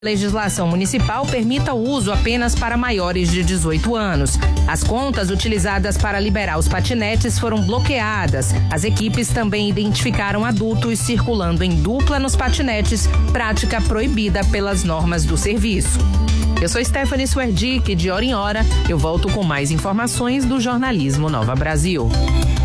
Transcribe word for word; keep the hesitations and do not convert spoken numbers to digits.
A legislação municipal permita o uso apenas para maiores de dezoito anos. As contas utilizadas para liberar os patinetes foram bloqueadas. As equipes também identificaram adultos circulando em dupla nos patinetes, prática proibida pelas normas do serviço. Eu sou Stephanie Swerdick, de hora em hora eu volto com mais informações do jornalismo Nova Brasil.